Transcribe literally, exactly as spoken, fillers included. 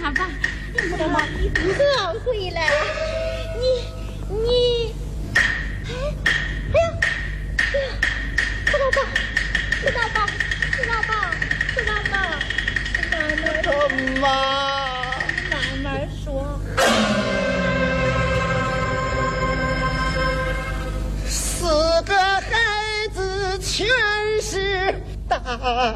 爸爸，你知道吗？你可回来，你你，哎哎呀，哎呀，石老板，石老板，石老板，石老板，慢慢说， 妈， 慢慢说。 四个孩子全是大